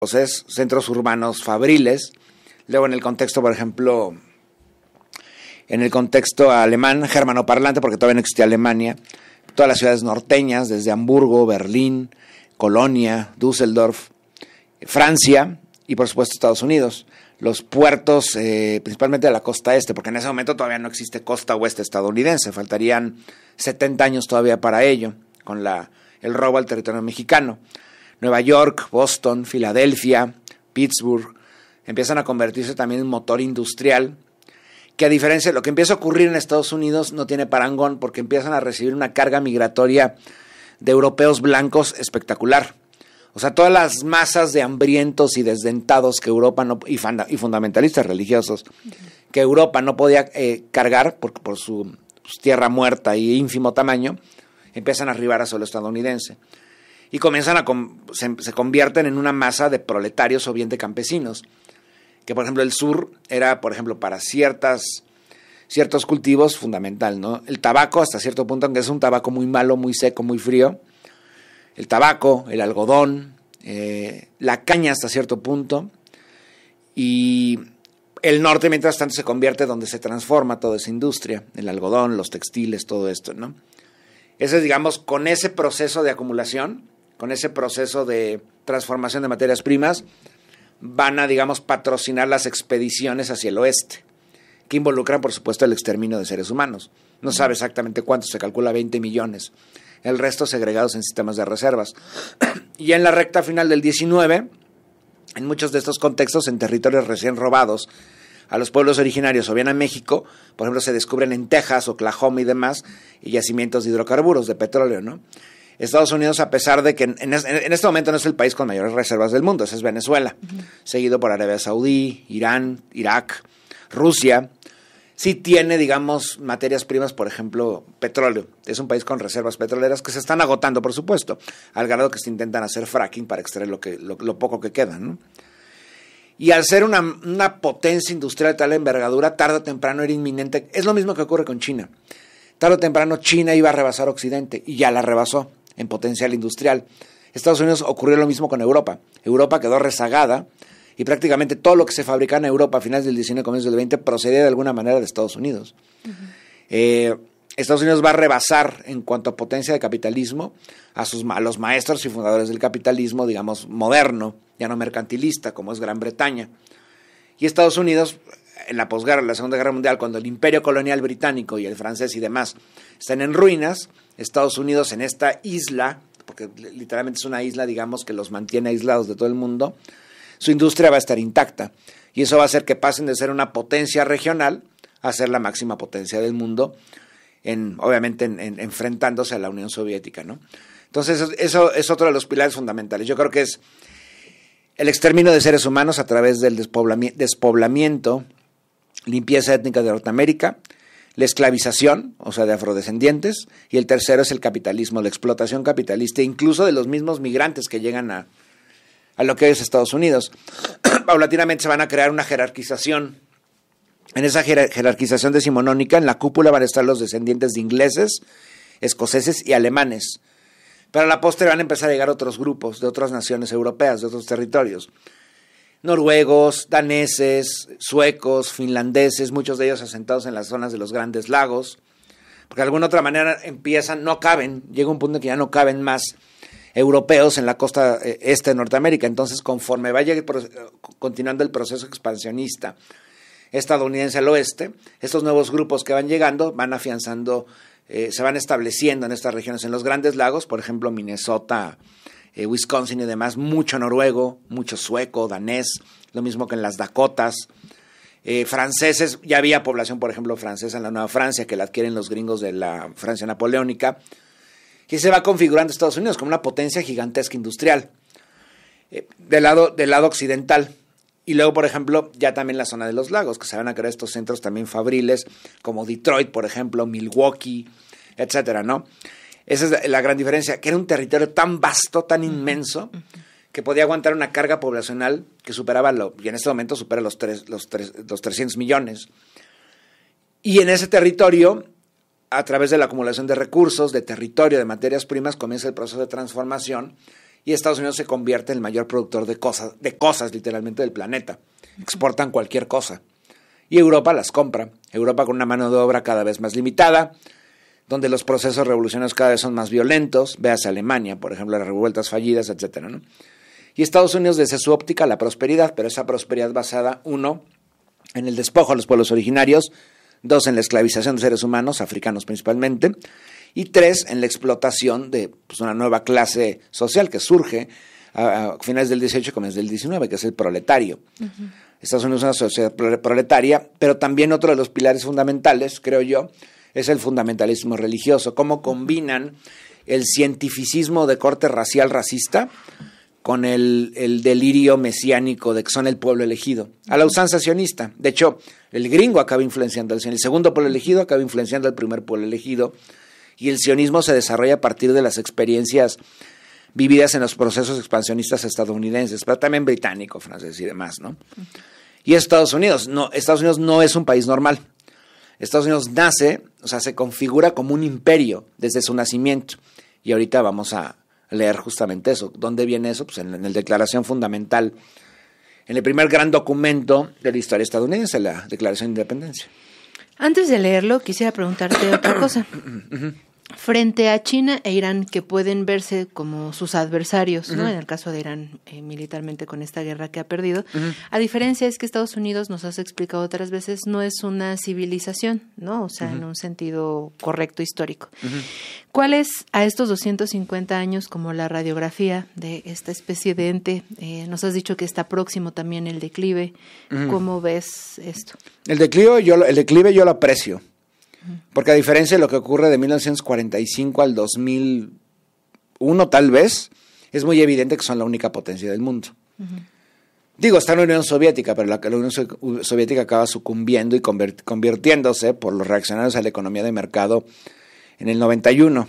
es centros urbanos fabriles. Luego en el contexto, por ejemplo, en el contexto alemán, germanoparlante, porque todavía no existía Alemania, todas las ciudades norteñas, desde Hamburgo, Berlín, Colonia, Düsseldorf, Francia y por supuesto Estados Unidos. Los puertos, principalmente de la costa este, porque en ese momento todavía no existe costa oeste estadounidense, faltarían 70 años todavía para ello, con el robo al territorio mexicano. Nueva York, Boston, Filadelfia, Pittsburgh, empiezan a convertirse también en motor industrial, que a diferencia de lo que empieza a ocurrir en Estados Unidos, no tiene parangón, porque empiezan a recibir una carga migratoria de europeos blancos espectacular. O sea, todas las masas de hambrientos y desdentados que Europa no, y fundamentalistas religiosos, que Europa no podía cargar por su tierra muerta y ínfimo tamaño, empiezan a arribar a suelo estadounidense. Y comienzan se convierten en una masa de proletarios o bien de campesinos. Que, por ejemplo, el sur era, por ejemplo, para ciertos cultivos fundamental, ¿no? El tabaco, hasta cierto punto, aunque es un tabaco muy malo, muy seco, muy frío. El tabaco, el algodón, la caña hasta cierto punto. Y el norte, mientras tanto, se convierte donde se transforma toda esa industria. El algodón, los textiles, todo esto, ¿no? Ese es, digamos, con ese proceso de acumulación, con ese proceso de transformación de materias primas, van a, digamos, patrocinar las expediciones hacia el oeste, que involucran, por supuesto, el exterminio de seres humanos. No sabe exactamente cuántos, se calcula 20 millones. El resto segregados en sistemas de reservas. Y en la recta final del 19, en muchos de estos contextos, en territorios recién robados a los pueblos originarios o bien a México, por ejemplo, se descubren en Texas, Oklahoma y demás, y yacimientos de hidrocarburos, de petróleo, ¿no? Estados Unidos, a pesar de que en este momento no es el país con mayores reservas del mundo, ese es Venezuela, seguido por Arabia Saudí, Irán, Irak, Rusia, sí tiene, digamos, materias primas, por ejemplo, petróleo. Es un país con reservas petroleras que se están agotando, por supuesto, al grado que se intentan hacer fracking para extraer lo poco que queda, ¿no? Y al ser una potencia industrial de tal envergadura, tarde o temprano era inminente. Es lo mismo que ocurre con China. Tarde o temprano China iba a rebasar Occidente, y ya la rebasó en potencial industrial. Estados Unidos ocurrió lo mismo con Europa. Europa quedó rezagada y prácticamente todo lo que se fabricaba en Europa a finales del 19 y comienzos del 20 procedía de alguna manera de Estados Unidos. Estados Unidos va a rebasar en cuanto a potencia de capitalismo a los maestros y fundadores del capitalismo, digamos, moderno, ya no mercantilista, como es Gran Bretaña. Y Estados Unidos, en la posguerra, en la Segunda Guerra Mundial, cuando el imperio colonial británico y el francés y demás están en ruinas, Estados Unidos en esta isla, porque literalmente es una isla, digamos, que los mantiene aislados de todo el mundo, su industria va a estar intacta. Y eso va a hacer que pasen de ser una potencia regional a ser la máxima potencia del mundo, obviamente enfrentándose a la Unión Soviética, ¿no? Entonces, eso es otro de los pilares fundamentales. Yo creo que es el exterminio de seres humanos a través del despoblamiento, limpieza étnica de Norteamérica, la esclavización, o sea, de afrodescendientes, y el tercero es el capitalismo, la explotación capitalista, incluso de los mismos migrantes que llegan a lo que hoy es Estados Unidos. Paulatinamente se van a crear una jerarquización. En esa jerarquización decimonónica, en la cúpula van a estar los descendientes de ingleses, escoceses y alemanes. Pero a la postre van a empezar a llegar otros grupos de otras naciones europeas, de otros territorios. Noruegos, daneses, suecos, finlandeses, muchos de ellos asentados en las zonas de los Grandes Lagos, porque de alguna otra manera no caben, llega un punto en que ya no caben más europeos en la costa este de Norteamérica. Entonces, conforme vaya continuando el proceso expansionista estadounidense al oeste, estos nuevos grupos que van llegando van afianzando, se van estableciendo en estas regiones, en los Grandes Lagos, por ejemplo, Minnesota, Wisconsin y demás, mucho noruego, mucho sueco, danés, lo mismo que en las Dakotas, franceses, ya había población, por ejemplo, francesa en la Nueva Francia, que la adquieren los gringos de la Francia napoleónica, que se va configurando Estados Unidos como una potencia gigantesca industrial, del lado occidental. Y luego, por ejemplo, ya también la zona de los lagos, que se van a crear estos centros también fabriles, como Detroit, por ejemplo, Milwaukee, etcétera, ¿no? Esa es la gran diferencia, que era un territorio tan vasto, tan inmenso, que podía aguantar una carga poblacional que superaba, y en este momento supera los 300 millones. Y en ese territorio, a través de la acumulación de recursos, de territorio, de materias primas, comienza el proceso de transformación y Estados Unidos se convierte en el mayor productor de cosas literalmente del planeta. Exportan cualquier cosa. Y Europa las compra. Europa con una mano de obra cada vez más limitada, donde los procesos revolucionarios cada vez son más violentos. Véase Alemania, por ejemplo, las revueltas fallidas, etcétera, ¿no? Y Estados Unidos, desde su óptica, la prosperidad, pero esa prosperidad basada, 1, en el despojo a los pueblos originarios, 2, en la esclavización de seres humanos, africanos principalmente, y 3, en la explotación de una nueva clase social que surge a finales del 18 y comienzos del 19, que es el proletario. Uh-huh. Estados Unidos es una sociedad proletaria, pero también otro de los pilares fundamentales, creo yo, es el fundamentalismo religioso. Cómo combinan el cientificismo de corte racial racista con el delirio mesiánico de que son el pueblo elegido, a la usanza sionista. De hecho, el gringo acaba influenciando al sionismo, el segundo pueblo elegido acaba influenciando al primer pueblo elegido, y el sionismo se desarrolla a partir de las experiencias vividas en los procesos expansionistas estadounidenses, pero también británico, francés y demás, ¿no? Y Estados Unidos no es un país normal. Estados Unidos nace, se configura como un imperio desde su nacimiento, y ahorita vamos a leer justamente eso. ¿Dónde viene eso? Pues en la Declaración Fundamental, en el primer gran documento de la historia estadounidense, la Declaración de Independencia. Antes de leerlo, quisiera preguntarte otra cosa. Frente a China e Irán, que pueden verse como sus adversarios, ¿no? En el caso de Irán, militarmente con esta guerra que ha perdido, a diferencia es que Estados Unidos, nos has explicado otras veces, no es una civilización, ¿no? O sea, en un sentido correcto histórico. ¿Cuál es a estos 250 años como la radiografía de esta especie de ente? Nos has dicho que está próximo también el declive. ¿Cómo ves esto? El declive yo lo aprecio. Porque a diferencia de lo que ocurre de 1945 al 2001 tal vez, es muy evidente que son la única potencia del mundo. Digo, está la Unión Soviética, pero la Unión Soviética acaba sucumbiendo y convirtiéndose por los reaccionarios a la economía de mercado en el 91.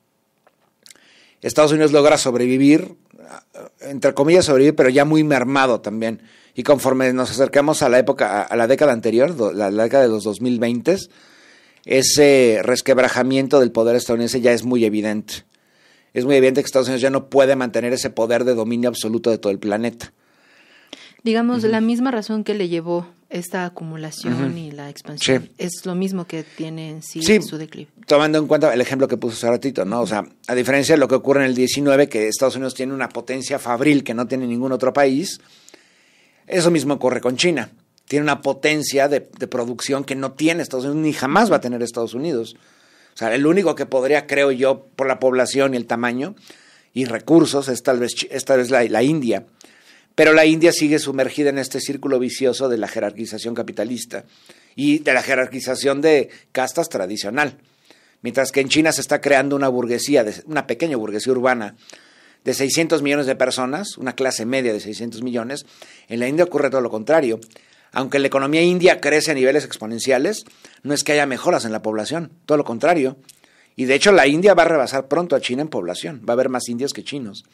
Estados Unidos logra sobrevivir, entre comillas sobrevivir, pero ya muy mermado también. Y conforme nos acercamos a la década anterior, la década de los 2020s, ese resquebrajamiento del poder estadounidense ya es muy evidente. Es muy evidente que Estados Unidos ya no puede mantener ese poder de dominio absoluto de todo el planeta. Digamos, la misma razón que le llevó esta acumulación y la expansión, es lo mismo que tiene en sí su declive. Tomando en cuenta el ejemplo que puso hace ratito, ¿no? O sea, a diferencia de lo que ocurre en el 19, que Estados Unidos tiene una potencia fabril que no tiene ningún otro país, eso mismo ocurre con China. Tiene una potencia de producción que no tiene Estados Unidos, ni jamás va a tener Estados Unidos. O sea, el único que podría, creo yo, por la población y el tamaño y recursos, es tal vez la India. Pero la India sigue sumergida en este círculo vicioso de la jerarquización capitalista y de la jerarquización de castas tradicional. Mientras que en China se está creando una burguesía, una pequeña burguesía urbana de 600 millones de personas, una clase media de 600 millones, en la India ocurre todo lo contrario. Aunque la economía india crece a niveles exponenciales, no es que haya mejoras en la población, todo lo contrario. Y de hecho la India va a rebasar pronto a China en población, va a haber más indios que chinos.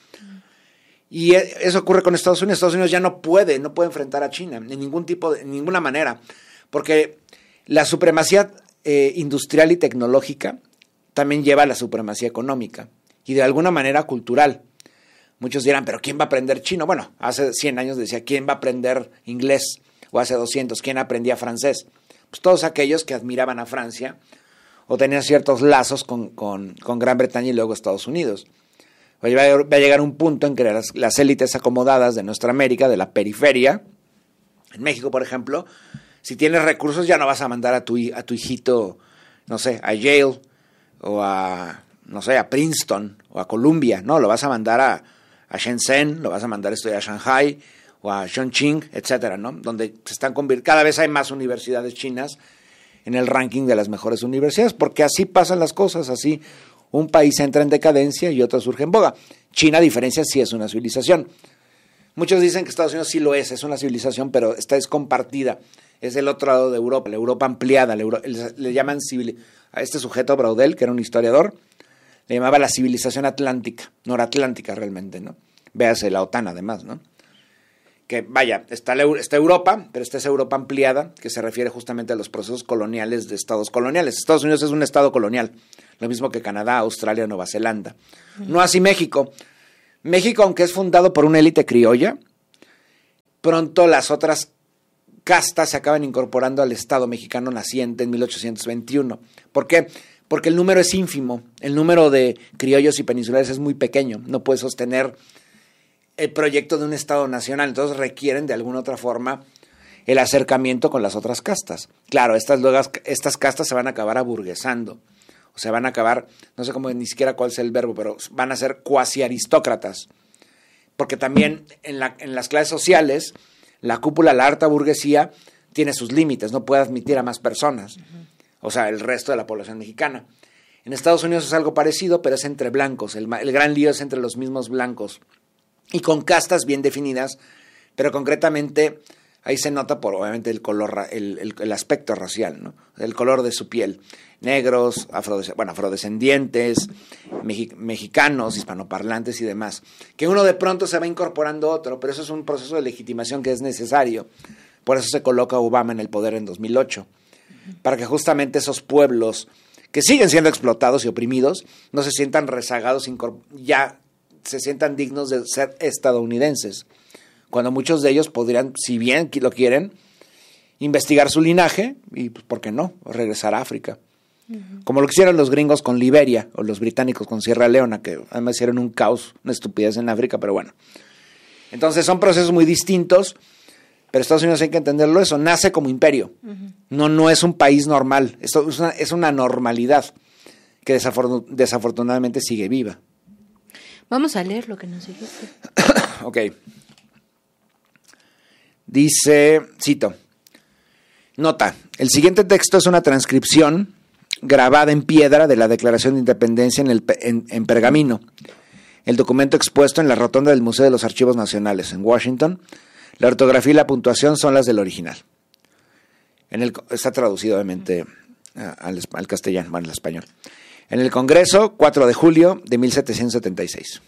Y eso ocurre con Estados Unidos. Estados Unidos ya no puede enfrentar a China en ninguna manera, porque la supremacía industrial y tecnológica también lleva a la supremacía económica y de alguna manera cultural. Muchos dirán, ¿pero quién va a aprender chino? Bueno, hace 100 años decía, ¿quién va a aprender inglés? O hace 200, ¿quién aprendía francés? Pues todos aquellos que admiraban a Francia o tenían ciertos lazos con Gran Bretaña y luego Estados Unidos. Oye, va a llegar un punto en que las élites acomodadas de nuestra América, de la periferia, en México, por ejemplo, si tienes recursos ya no vas a mandar a tu hijito, no sé, a Yale o a Princeton o a Columbia, no, lo vas a mandar a Shenzhen, lo vas a mandar a estudiar a Shanghai o a Chongqing, etcétera, ¿no? Donde se están cada vez hay más universidades chinas en el ranking de las mejores universidades, porque así pasan las cosas, así un país entra en decadencia y otro surge en boga. China, a diferencia, sí es una civilización. Muchos dicen que Estados Unidos sí lo es una civilización, pero esta es compartida, es del otro lado de Europa, la Europa ampliada, le llaman a este sujeto, Braudel, que era un historiador, le llamaba la civilización atlántica, noratlántica realmente, ¿no? Véase la OTAN además, ¿no? Que vaya, está Europa, pero esta es Europa ampliada, que se refiere justamente a los procesos coloniales de estados coloniales. Estados Unidos es un estado colonial, lo mismo que Canadá, Australia, Nueva Zelanda. No así México. México, aunque es fundado por una élite criolla, pronto las otras castas se acaban incorporando al Estado mexicano naciente en 1821. ¿Por qué? Porque el número es ínfimo, el número de criollos y peninsulares es muy pequeño, no puede sostener el proyecto de un Estado nacional, entonces requieren de alguna otra forma el acercamiento con las otras castas. Claro, estas castas se van a acabar aburguesando, o sea, van a acabar, no sé cómo ni siquiera cuál es el verbo, pero van a ser cuasi aristócratas, porque también en las clases sociales, la cúpula, la alta burguesía, tiene sus límites, no puede admitir a más personas, o sea, el resto de la población mexicana. En Estados Unidos es algo parecido, pero es entre blancos, el gran lío es entre los mismos blancos, y con castas bien definidas, pero concretamente ahí se nota por obviamente el color, el aspecto racial, ¿no? El color de su piel. Negros, afrodescendientes, mexicanos, hispanoparlantes y demás. Que uno de pronto se va incorporando otro, pero eso es un proceso de legitimación que es necesario. Por eso se coloca Obama en el poder en 2008. Para que justamente esos pueblos que siguen siendo explotados y oprimidos no se sientan rezagados, ya se sientan dignos de ser estadounidenses. Cuando muchos de ellos podrían, si bien lo quieren, investigar su linaje y, pues, ¿por qué no?, regresar a África. Como lo que hicieron los gringos con Liberia o los británicos con Sierra Leona, que además hicieron un caos, una estupidez en África, pero bueno. Entonces son procesos muy distintos, pero Estados Unidos hay que entenderlo eso, nace como imperio, no es un país normal, esto es una normalidad que desafortunadamente sigue viva. Vamos a leer lo que nos dijiste. Ok. Dice, cito, nota, el siguiente texto es una transcripción grabada en piedra de la Declaración de Independencia en pergamino, el documento expuesto en la rotonda del Museo de los Archivos Nacionales en Washington. La ortografía y la puntuación son las del original. Está traducido obviamente al castellano, bueno, al español. En el Congreso, 4 de julio de 1776.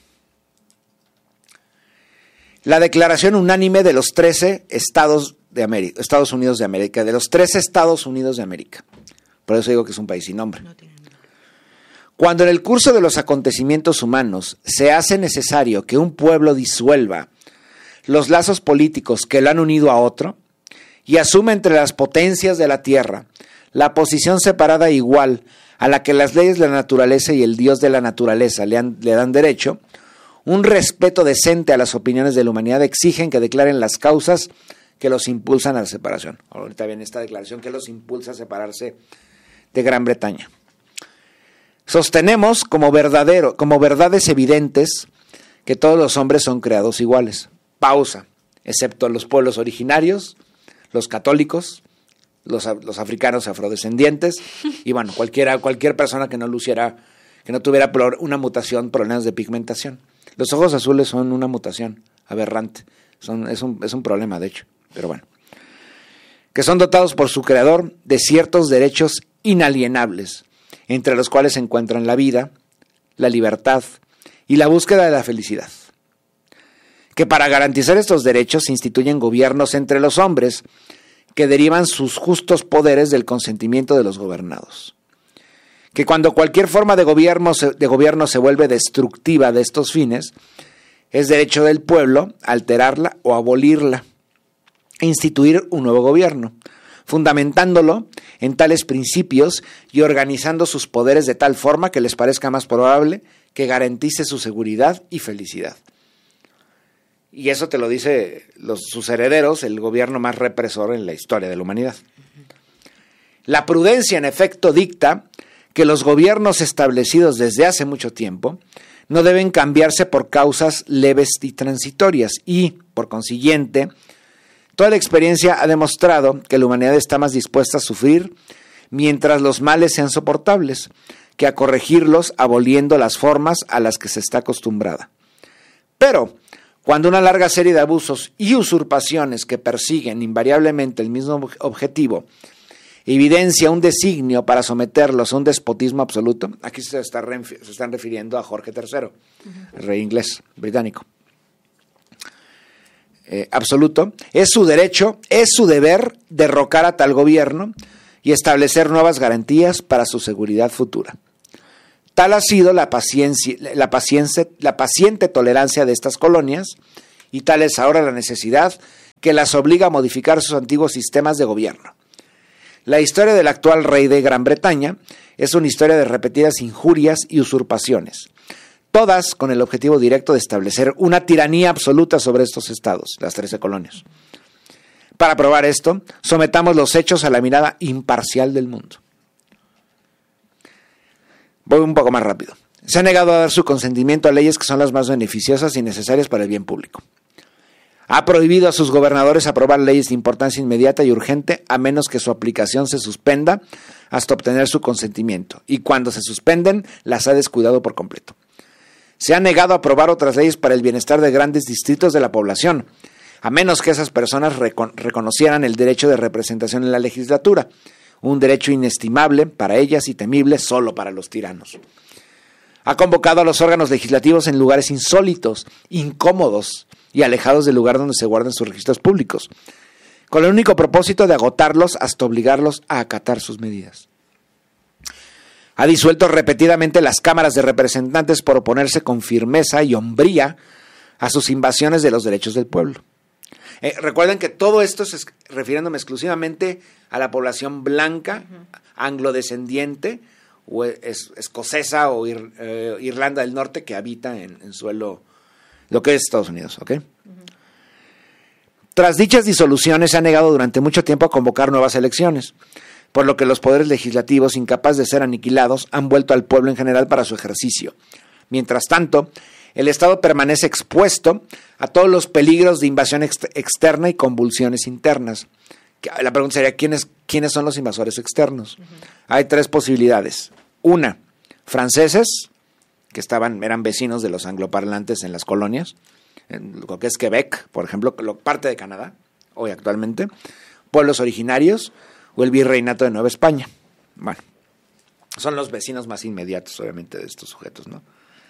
La declaración unánime de los 13 Estados Unidos de América, de los 13 Estados Unidos de América. Por eso digo que es un país sin nombre. Cuando en el curso de los acontecimientos humanos se hace necesario que un pueblo disuelva los lazos políticos que lo han unido a otro y asume entre las potencias de la tierra la posición separada e igual a la que las leyes de la naturaleza y el Dios de la naturaleza le dan derecho, un respeto decente a las opiniones de la humanidad exigen que declaren las causas que los impulsan a la separación. Ahorita viene esta declaración que los impulsa a separarse de Gran Bretaña. Sostenemos como verdades evidentes que todos los hombres son creados iguales. Pausa. Excepto los pueblos originarios, los católicos, los africanos afrodescendientes y bueno, cualquier persona que no tuviera una mutación, problemas de pigmentación. Los ojos azules son una mutación aberrante, es un problema de hecho, pero bueno. Que son dotados por su creador de ciertos derechos inalienables, entre los cuales se encuentran la vida, la libertad y la búsqueda de la felicidad. Que para garantizar estos derechos se instituyen gobiernos entre los hombres que derivan sus justos poderes del consentimiento de los gobernados. Que cuando cualquier forma de gobierno se vuelve destructiva de estos fines, es derecho del pueblo alterarla o abolirla e instituir un nuevo gobierno, fundamentándolo en tales principios y organizando sus poderes de tal forma que les parezca más probable que garantice su seguridad y felicidad. Y eso te lo dice sus herederos, el gobierno más represor en la historia de la humanidad. La prudencia, en efecto, dicta que los gobiernos establecidos desde hace mucho tiempo no deben cambiarse por causas leves y transitorias y, por consiguiente, toda la experiencia ha demostrado que la humanidad está más dispuesta a sufrir mientras los males sean soportables que a corregirlos aboliendo las formas a las que se está acostumbrada. Pero cuando una larga serie de abusos y usurpaciones que persiguen invariablemente el mismo objetivo evidencia un designio para someterlos a un despotismo absoluto, aquí se están refiriendo a Jorge III, el rey inglés, británico, absoluto, es su derecho, es su deber derrocar a tal gobierno y establecer nuevas garantías para su seguridad futura. Tal ha sido la paciente tolerancia de estas colonias, y tal es ahora la necesidad que las obliga a modificar sus antiguos sistemas de gobierno. La historia del actual rey de Gran Bretaña es una historia de repetidas injurias y usurpaciones, todas con el objetivo directo de establecer una tiranía absoluta sobre estos estados, las 13 colonias. Para probar esto, sometamos los hechos a la mirada imparcial del mundo. Voy un poco más rápido. Se ha negado a dar su consentimiento a leyes que son las más beneficiosas y necesarias para el bien público. Ha prohibido a sus gobernadores aprobar leyes de importancia inmediata y urgente a menos que su aplicación se suspenda hasta obtener su consentimiento, y cuando se suspenden las ha descuidado por completo. Se ha negado a aprobar otras leyes para el bienestar de grandes distritos de la población, a menos que esas personas reconocieran el derecho de representación en la legislatura, un derecho inestimable para ellas y temible solo para los tiranos. Ha convocado a los órganos legislativos en lugares insólitos, incómodos y alejados del lugar donde se guardan sus registros públicos, con el único propósito de agotarlos hasta obligarlos a acatar sus medidas. Ha disuelto repetidamente las cámaras de representantes por oponerse con firmeza y hombría a sus invasiones de los derechos del pueblo. Recuerden que todo esto es refiriéndome exclusivamente a la población blanca, anglodescendiente, o escocesa o Irlanda del Norte, que habita en suelo, lo que es Estados Unidos, ¿ok? Tras dichas disoluciones se ha negado durante mucho tiempo a convocar nuevas elecciones, por lo que los poderes legislativos, incapaces de ser aniquilados, han vuelto al pueblo en general para su ejercicio. Mientras tanto, el Estado permanece expuesto a todos los peligros de invasión externa y convulsiones internas. La pregunta sería, ¿quiénes son los invasores externos? Hay 3 posibilidades. Una, franceses, que eran vecinos de los angloparlantes en las colonias, en lo que es Quebec, por ejemplo, parte de Canadá, hoy actualmente, pueblos originarios o el virreinato de Nueva España. Bueno, son los vecinos más inmediatos, obviamente, de estos sujetos, ¿no?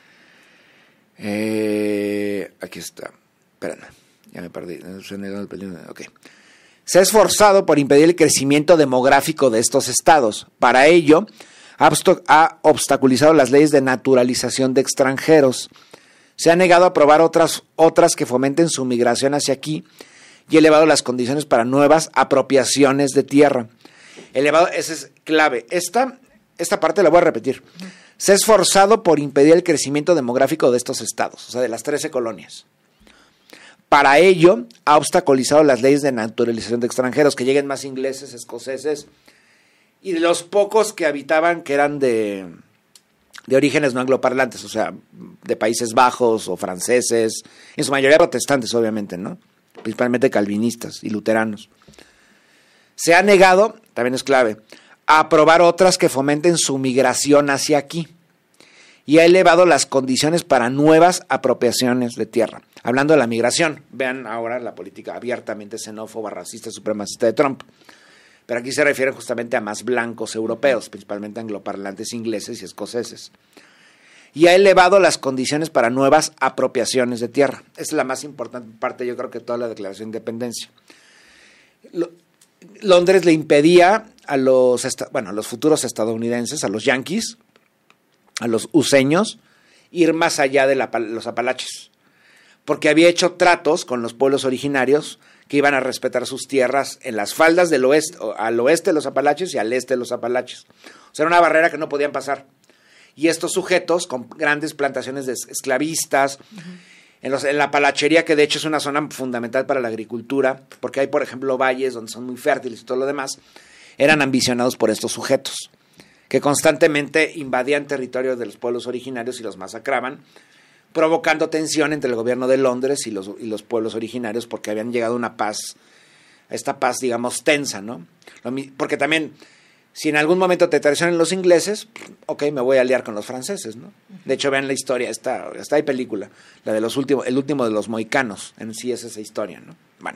Aquí está. Espérame, ya me perdí. Okay. Se ha esforzado por impedir el crecimiento demográfico de estos estados. Para ello, ha obstaculizado las leyes de naturalización de extranjeros. Se ha negado a aprobar otras que fomenten su migración hacia aquí y elevado las condiciones para nuevas apropiaciones de tierra. Esa es clave. Esta parte la voy a repetir. Se ha esforzado por impedir el crecimiento demográfico de estos estados, o sea, de las 13 colonias. Para ello, ha obstaculizado las leyes de naturalización de extranjeros, que lleguen más ingleses, escoceses, y de los pocos que habitaban, que eran de orígenes no angloparlantes, o sea, de Países Bajos o franceses, en su mayoría protestantes, obviamente, ¿no? Principalmente calvinistas y luteranos. Se ha negado, también es clave, a aprobar otras que fomenten su migración hacia aquí, y ha elevado las condiciones para nuevas apropiaciones de tierra. Hablando de la migración, vean ahora la política abiertamente xenófoba, racista, supremacista de Trump. Pero aquí se refiere justamente a más blancos europeos, principalmente angloparlantes ingleses y escoceses. Y ha elevado las condiciones para nuevas apropiaciones de tierra. Esa es la más importante parte, yo creo, que toda la Declaración de Independencia. Londres le impedía a los futuros estadounidenses, a los yanquis, a los useños, ir más allá de los Apalaches, porque había hecho tratos con los pueblos originarios que iban a respetar sus tierras en las faldas del oeste, al oeste de los Apalaches y al este de los Apalaches. O sea, era una barrera que no podían pasar. Y estos sujetos, con grandes plantaciones de esclavistas, en la Apalachería, que de hecho es una zona fundamental para la agricultura, porque hay, por ejemplo, valles donde son muy fértiles y todo lo demás, eran ambicionados por estos sujetos, que constantemente invadían territorios de los pueblos originarios y los masacraban, provocando tensión entre el gobierno de Londres y los pueblos originarios, porque habían llegado a esta paz, digamos, tensa, ¿no? Porque también, si en algún momento te traicionan los ingleses, ok, me voy a aliar con los franceses, ¿no? De hecho, vean la historia, hasta hay película, la de el último de los mohicanos, en sí es esa historia, ¿no? Bueno.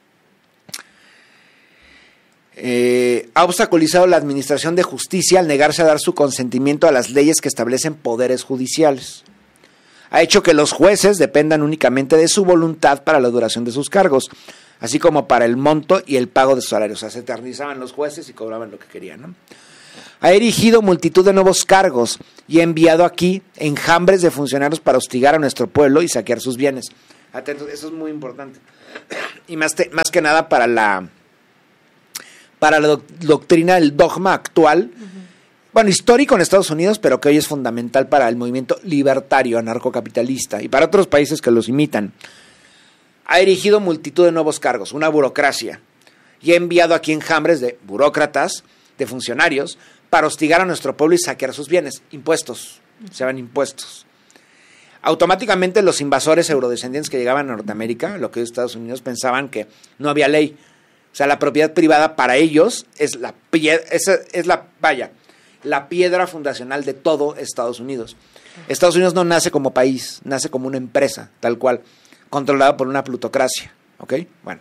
Ha obstaculizado la administración de justicia al negarse a dar su consentimiento a las leyes que establecen poderes judiciales. Ha hecho que los jueces dependan únicamente de su voluntad para la duración de sus cargos, así como para el monto y el pago de sus salarios. O sea, se eternizaban los jueces y cobraban lo que querían, ¿no? Ha erigido multitud de nuevos cargos y ha enviado aquí enjambres de funcionarios para hostigar a nuestro pueblo y saquear sus bienes. Atentos, eso es muy importante. Y más que nada para la doctrina, el dogma actual, bueno, histórico en Estados Unidos, pero que hoy es fundamental para el movimiento libertario anarcocapitalista y para otros países que los imitan. Ha erigido multitud de nuevos cargos, una burocracia, y ha enviado aquí enjambres de burócratas, de funcionarios, para hostigar a nuestro pueblo y saquear sus bienes. Impuestos, se llaman impuestos. Automáticamente los invasores eurodescendientes que llegaban a Norteamérica, lo que es Estados Unidos, pensaban que no había ley. O sea, la propiedad privada para ellos es la piedra fundacional de todo Estados Unidos. Estados Unidos no nace como país, nace como una empresa, tal cual, controlada por una plutocracia. ¿Ok? Bueno.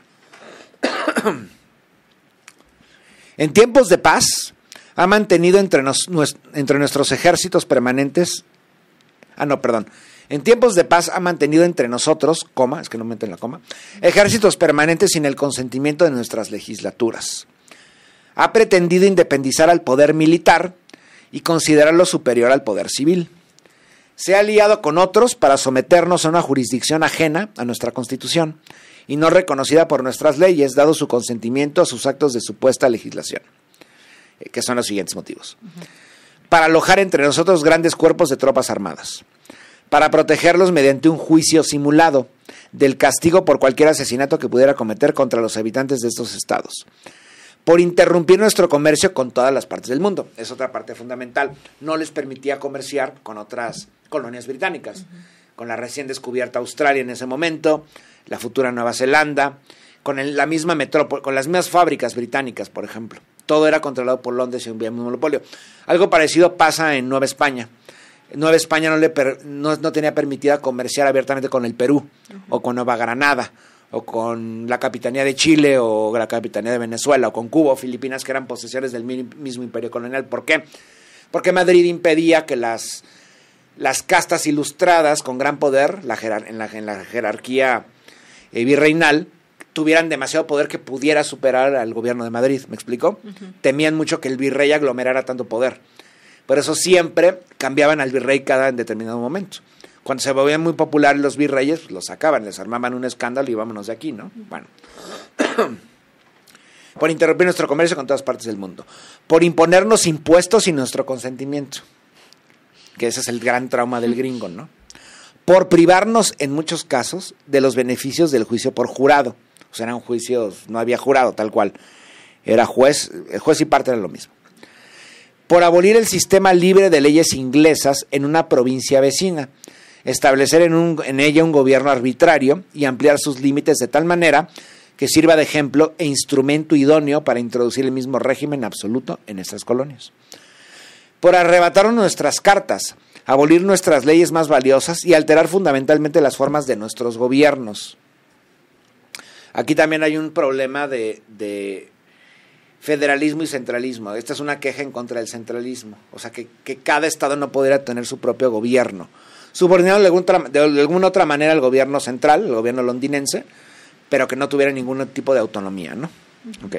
En tiempos de paz, ha mantenido entre nuestros ejércitos permanentes... En tiempos de paz ha mantenido entre nosotros, es que no meten la coma, ejércitos permanentes sin el consentimiento de nuestras legislaturas. Ha pretendido independizar al poder militar y considerarlo superior al poder civil. Se ha aliado con otros para someternos a una jurisdicción ajena a nuestra Constitución y no reconocida por nuestras leyes, dado su consentimiento a sus actos de supuesta legislación, que son los siguientes motivos. Para alojar entre nosotros grandes cuerpos de tropas armadas, para protegerlos mediante un juicio simulado del castigo por cualquier asesinato que pudiera cometer contra los habitantes de estos estados, por interrumpir nuestro comercio con todas las partes del mundo. Es otra parte fundamental. No les permitía comerciar con otras colonias británicas, con la recién descubierta Australia en ese momento, la futura Nueva Zelanda, con la misma metrópoli, con las mismas fábricas británicas, por ejemplo. Todo era controlado por Londres y un monopolio. Algo parecido pasa en Nueva España. Nueva España no tenía permitida comerciar abiertamente con el Perú, o con Nueva Granada, o con la Capitanía de Chile, o la Capitanía de Venezuela, o con Cuba o Filipinas, que eran posesiones del mismo imperio colonial. ¿Por qué? Porque Madrid impedía que las castas ilustradas con gran poder, en la jerarquía virreinal, tuvieran demasiado poder que pudiera superar al gobierno de Madrid. ¿Me explico? Temían mucho que el virrey aglomerara tanto poder. Por eso siempre cambiaban al virrey en determinado momento. Cuando se volvían muy populares los virreyes, pues los sacaban, les armaban un escándalo y vámonos de aquí, ¿no? Bueno. Por interrumpir nuestro comercio con todas partes del mundo. Por imponernos impuestos sin nuestro consentimiento. Que ese es el gran trauma del gringo, ¿no? Por privarnos, en muchos casos, de los beneficios del juicio por jurado. O sea, eran juicios, no había jurado, tal cual. Era juez, el juez y parte era lo mismo. Por abolir el sistema libre de leyes inglesas en una provincia vecina, establecer en ella un gobierno arbitrario y ampliar sus límites de tal manera que sirva de ejemplo e instrumento idóneo para introducir el mismo régimen absoluto en estas colonias. Por arrebatar nuestras cartas, abolir nuestras leyes más valiosas y alterar fundamentalmente las formas de nuestros gobiernos. Aquí también hay un problema de federalismo y centralismo. Esta es una queja en contra del centralismo. O sea, que cada estado no pudiera tener su propio gobierno. Subordinado de alguna otra manera al gobierno central, el gobierno londinense, pero que no tuviera ningún tipo de autonomía, ¿no? Ok.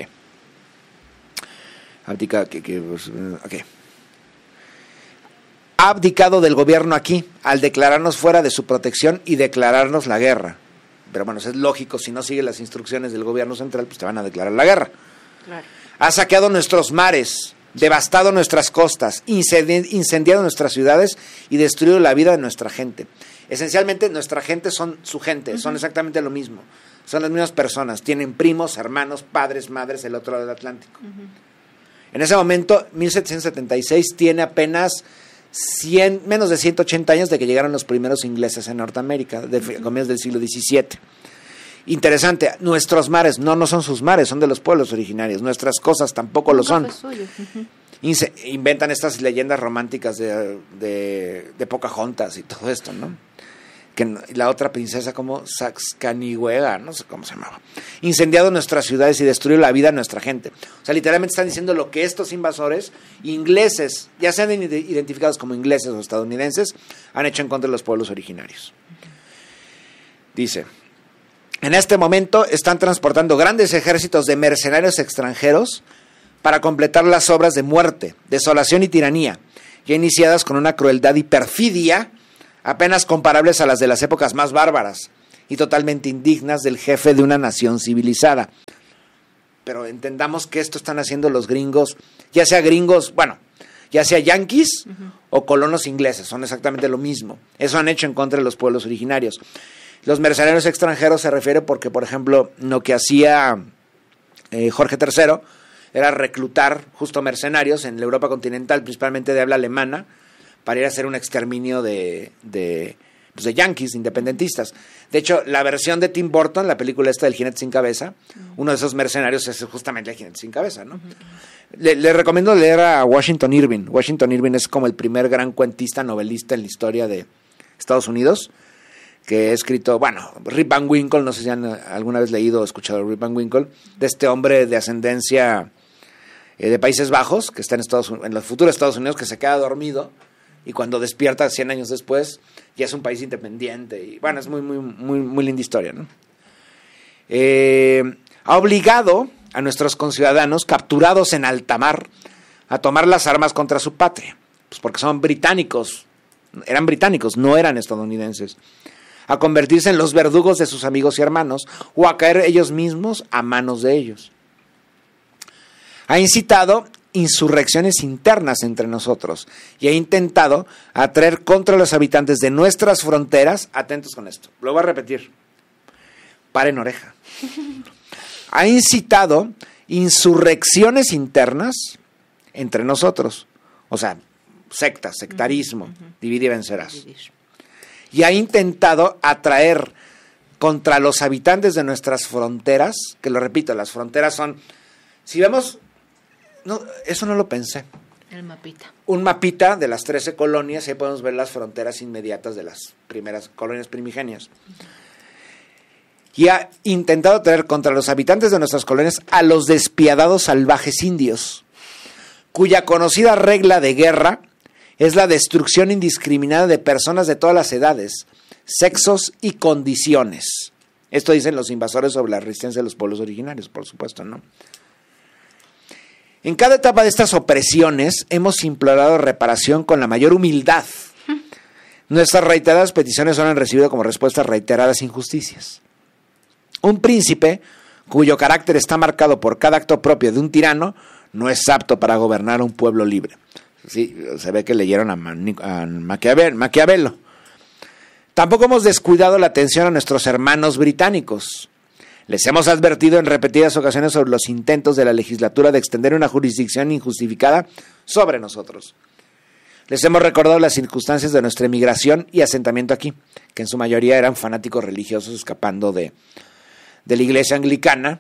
Ha abdicado del gobierno aquí al declararnos fuera de su protección y declararnos la guerra. Pero bueno, eso es lógico. Si no sigues las instrucciones del gobierno central, pues te van a declarar la guerra. Claro. Ha saqueado nuestros mares, devastado nuestras costas, incendiado nuestras ciudades y destruido la vida de nuestra gente. Esencialmente, nuestra gente son su gente, son exactamente lo mismo. Son las mismas personas, tienen primos, hermanos, padres, madres del otro lado del Atlántico. En ese momento, 1776, tiene apenas menos de 180 años de que llegaron los primeros ingleses en Norteamérica, a comienzos del siglo XVII. Interesante, nuestros mares no son sus mares, son de los pueblos originarios. Nuestras cosas tampoco lo son. Inventan estas leyendas románticas de Pocahontas y todo esto, ¿no? Que la otra princesa como Saxcanihuega, no sé cómo se llamaba. Incendiado nuestras ciudades y destruyó la vida de nuestra gente. O sea, literalmente están diciendo lo que estos invasores ingleses, ya sean identificados como ingleses o estadounidenses, han hecho en contra de los pueblos originarios. Dice: en este momento están transportando grandes ejércitos de mercenarios extranjeros para completar las obras de muerte, desolación y tiranía, ya iniciadas con una crueldad y perfidia apenas comparables a las de las épocas más bárbaras y totalmente indignas del jefe de una nación civilizada. Pero entendamos que esto están haciendo los gringos, ya sea yanquis o colonos ingleses, son exactamente lo mismo. Eso han hecho en contra de los pueblos originarios. Los mercenarios extranjeros se refiere porque, por ejemplo, lo que hacía Jorge III era reclutar justo mercenarios en la Europa continental, principalmente de habla alemana, para ir a hacer un exterminio de yanquis, independentistas. De hecho, la versión de Tim Burton, la película esta del jinete sin cabeza, uno de esos mercenarios es justamente el jinete sin cabeza, ¿no? Le recomiendo leer a Washington Irving. Washington Irving es como el primer gran cuentista, novelista en la historia de Estados Unidos, que ha escrito, Rip Van Winkle, no sé si han alguna vez leído o escuchado Rip Van Winkle, de este hombre de ascendencia de Países Bajos, que está en los futuros Estados Unidos, que se queda dormido, y cuando despierta 100 años después, ya es un país independiente. Y es muy, muy, muy, muy linda historia, ¿no? Ha obligado a nuestros conciudadanos capturados en alta mar a tomar las armas contra su patria, pues porque son británicos, eran británicos, no eran estadounidenses, a convertirse en los verdugos de sus amigos y hermanos, o a caer ellos mismos a manos de ellos. Ha incitado insurrecciones internas entre nosotros y ha intentado atraer contra los habitantes de nuestras fronteras, atentos con esto, lo voy a repetir, paren oreja, ha incitado insurrecciones internas entre nosotros, o sea, sectarismo, divide y vencerás, y ha intentado atraer contra los habitantes de nuestras fronteras, que lo repito, las fronteras son, si vemos, no, eso no lo pensé. El mapita. Un mapita de las 13 colonias, ahí podemos ver las fronteras inmediatas de las primeras colonias primigenias. Y ha intentado traer contra los habitantes de nuestras colonias a los despiadados salvajes indios, cuya conocida regla de guerra es la destrucción indiscriminada de personas de todas las edades, sexos y condiciones. Esto dicen los invasores sobre la resistencia de los pueblos originarios, por supuesto, ¿no? En cada etapa de estas opresiones hemos implorado reparación con la mayor humildad. Nuestras reiteradas peticiones han recibido como respuesta reiteradas injusticias. Un príncipe cuyo carácter está marcado por cada acto propio de un tirano no es apto para gobernar a un pueblo libre. Sí, se ve que leyeron a Maquiavelo. Tampoco hemos descuidado la atención a nuestros hermanos británicos. Les hemos advertido en repetidas ocasiones sobre los intentos de la legislatura de extender una jurisdicción injustificada sobre nosotros. Les hemos recordado las circunstancias de nuestra emigración y asentamiento aquí, que en su mayoría eran fanáticos religiosos escapando de la iglesia anglicana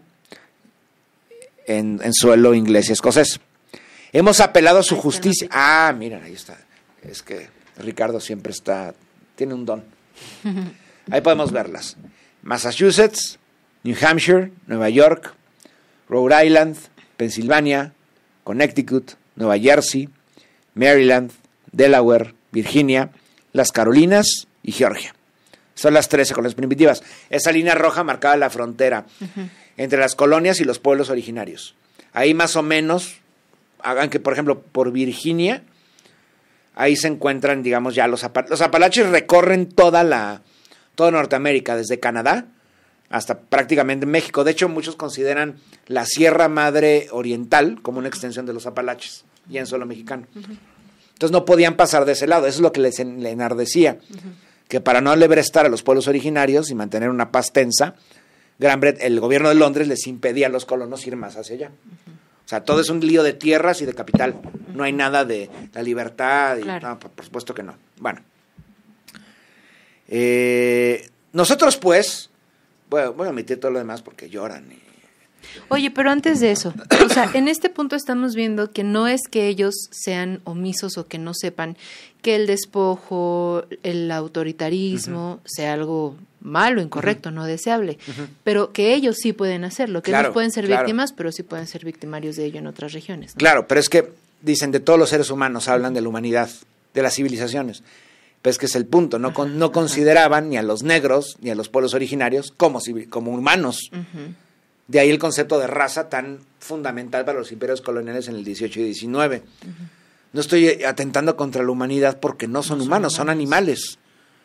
en suelo inglés y escocés. Hemos apelado a su justicia. Miren, ahí está. Es que Ricardo siempre tiene un don. Ahí podemos verlas. Massachusetts, New Hampshire, Nueva York, Rhode Island, Pensilvania, Connecticut, Nueva Jersey, Maryland, Delaware, Virginia, las Carolinas y Georgia. Son las 13 colonias primitivas. Esa línea roja marcaba la frontera entre las colonias y los pueblos originarios. Ahí más o menos, hagan que, por ejemplo, por Virginia, ahí se encuentran, digamos, ya los Apalaches recorren toda Norteamérica, desde Canadá hasta prácticamente México. De hecho, muchos consideran la Sierra Madre Oriental como una extensión de los Apalaches, ya en suelo mexicano. Entonces no podían pasar de ese lado. Eso es lo que les enardecía, que para no alebrestar a los pueblos originarios y mantener una paz tensa, el gobierno de Londres les impedía a los colonos ir más hacia allá. O sea, todo es un lío de tierras y de capital. No hay nada de la libertad. Claro. No, por supuesto que no. Bueno. Nosotros, pues, voy a omitir todo lo demás porque lloran. Oye, pero antes de eso, o sea, en este punto estamos viendo que no es que ellos sean omisos o que no sepan que el despojo, el autoritarismo sea algo malo, incorrecto, no deseable, pero que ellos sí pueden hacerlo, que ellos pueden ser víctimas, pero sí pueden ser victimarios de ello en otras regiones, ¿no? Claro, pero es que dicen de todos los seres humanos, hablan de la humanidad, de las civilizaciones. Pero es que es el punto, no consideraban ni a los negros ni a los pueblos originarios como humanos. De ahí el concepto de raza tan fundamental para los imperios coloniales en el 18 y 19. No estoy atentando contra la humanidad porque no son humanos, son animales.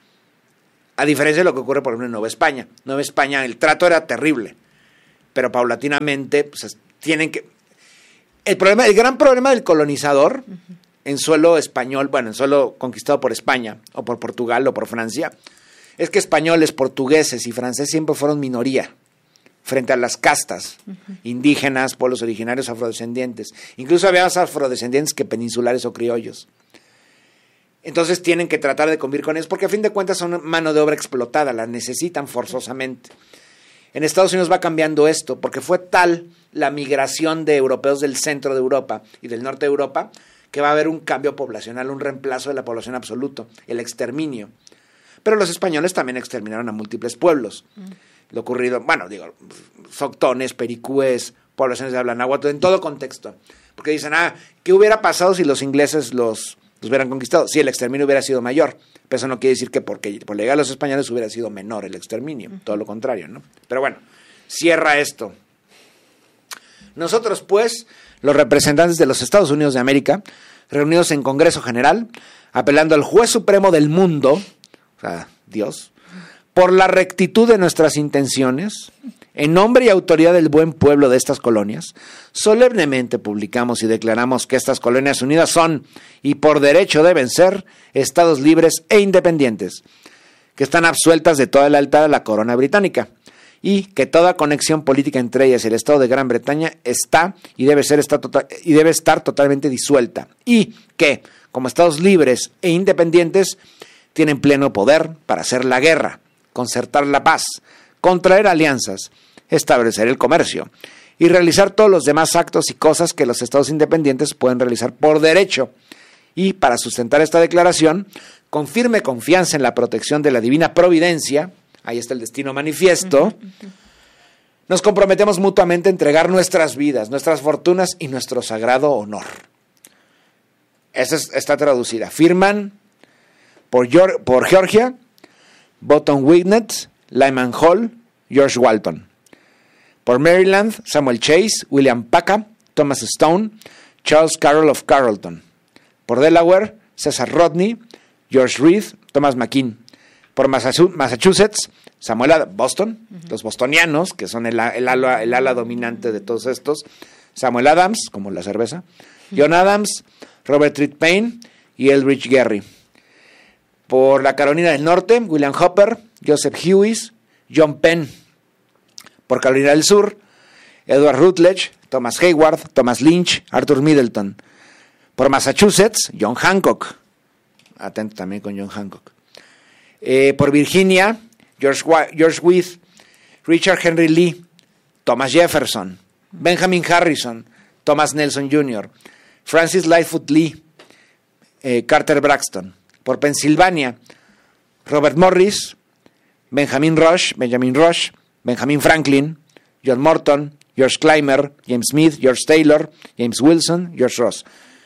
A diferencia de lo que ocurre, por ejemplo, en Nueva España. Nueva España, el trato era terrible, pero paulatinamente pues, tienen que... El gran problema del colonizador en suelo español, bueno, en suelo conquistado por España, o por Portugal, o por Francia, es que españoles, portugueses y franceses siempre fueron minoría frente a las castas indígenas, pueblos originarios, afrodescendientes. Incluso había más afrodescendientes que peninsulares o criollos. Entonces tienen que tratar de convivir con ellos, porque a fin de cuentas son mano de obra explotada, la necesitan forzosamente. En Estados Unidos va cambiando esto, porque fue tal la migración de europeos del centro de Europa y del norte de Europa, que va a haber un cambio poblacional, un reemplazo de la población absoluto, el exterminio. Pero los españoles también exterminaron a múltiples pueblos. Lo ocurrido, bueno, digo, soctones, pericúes, poblaciones de habla náhuatl, en todo contexto. Porque dicen, ¿qué hubiera pasado si los ingleses los hubieran conquistado? Si el exterminio hubiera sido mayor. Pero eso no quiere decir que por llegar a los españoles hubiera sido menor el exterminio. Todo lo contrario, ¿no? Pero bueno, cierra esto. Nosotros, pues, los representantes de los Estados Unidos de América, reunidos en Congreso General, apelando al juez supremo del mundo, o sea, Dios, por la rectitud de nuestras intenciones, en nombre y autoridad del buen pueblo de estas colonias, solemnemente publicamos y declaramos que estas colonias unidas son, y por derecho deben ser, estados libres e independientes, que están absueltas de toda lealtad a la corona británica, y que toda conexión política entre ellas y el Estado de Gran Bretaña está y debe estar totalmente disuelta, y que, como estados libres e independientes, tienen pleno poder para hacer la guerra, concertar la paz, contraer alianzas, establecer el comercio y realizar todos los demás actos y cosas que los estados independientes pueden realizar por derecho. Y para sustentar esta declaración, con firme confianza en la protección de la divina providencia, ahí está el destino manifiesto, nos comprometemos mutuamente a entregar nuestras vidas, nuestras fortunas y nuestro sagrado honor. Esa está traducida. Firman por Georgia, Bottom Wignet, Lyman Hall, George Walton. Por Maryland, Samuel Chase, William Paca, Thomas Stone, Charles Carroll of Carrollton. Por Delaware, Cesar Rodney, George Reed, Thomas McKean. Por Massachusetts, Boston, los bostonianos, que son el ala dominante de todos estos, Samuel Adams, como la cerveza, John Adams, Robert Treat Payne y Elbridge Gerry. Por la Carolina del Norte, William Hopper, Joseph Hewis, John Penn. Por Carolina del Sur, Edward Rutledge, Thomas Hayward, Thomas Lynch, Arthur Middleton. Por Massachusetts, John Hancock. Atento también con John Hancock. Por Virginia, George Wythe, Richard Henry Lee, Thomas Jefferson, Benjamin Harrison, Thomas Nelson Jr., Francis Lightfoot Lee, Carter Braxton. Por Pensilvania, Robert Morris, Benjamin Rush, Benjamin Franklin, John Morton, George Clymer, James Smith, George Taylor, James Wilson, George Ross.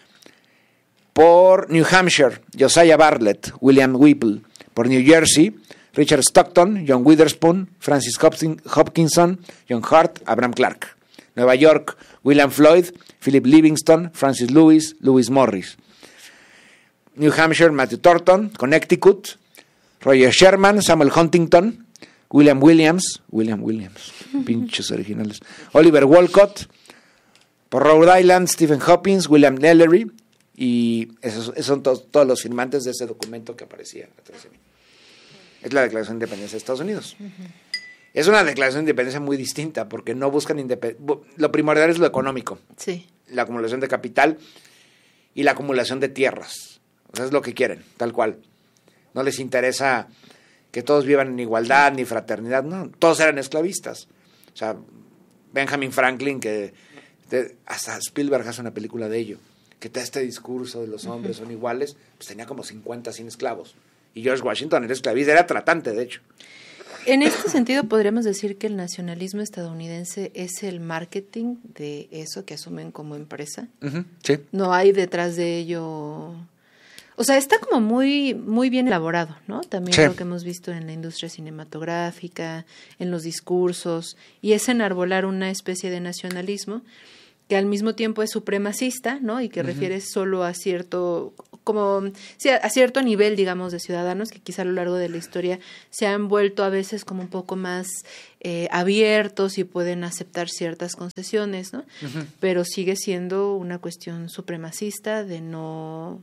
Por New Hampshire, Josiah Bartlett, William Whipple. Por New Jersey, Richard Stockton, John Witherspoon, Francis Hopkinson, John Hart, Abraham Clark. Nueva York, William Floyd, Philip Livingston, Francis Lewis, Lewis Morris. New Hampshire, Matthew Thornton. Connecticut, Roger Sherman, Samuel Huntington, William Williams, pinches originales, Oliver Wolcott. Por Rhode Island, Stephen Hopkins, William Nellery. Y esos son todos los firmantes de ese documento que aparecía atrás de mí. Es la Declaración de Independencia de Estados Unidos. Es una declaración de independencia muy distinta, porque no buscan independencia. Lo primordial es lo económico. Sí. La acumulación de capital y la acumulación de tierras. O sea, es lo que quieren, tal cual. No les interesa que todos vivan en igualdad ni fraternidad, no. Todos eran esclavistas. O sea, Benjamin Franklin, hasta Spielberg hace una película de ello, que está este discurso de los hombres son iguales, pues tenía como 50, 100 esclavos. Y George Washington era esclavista, era tratante, de hecho. En este sentido, podríamos decir que el nacionalismo estadounidense es el marketing de eso que asumen como empresa. Sí. No hay detrás de ello... O sea, está como muy, muy bien elaborado, ¿no? También Sí. lo que hemos visto en la industria cinematográfica, en los discursos, y es enarbolar una especie de nacionalismo que al mismo tiempo es supremacista, ¿no? Y que refiere solo a cierto, como, sí, a cierto nivel, digamos, de ciudadanos que quizá a lo largo de la historia se han vuelto a veces como un poco más abiertos y pueden aceptar ciertas concesiones, ¿no? Pero sigue siendo una cuestión supremacista de no...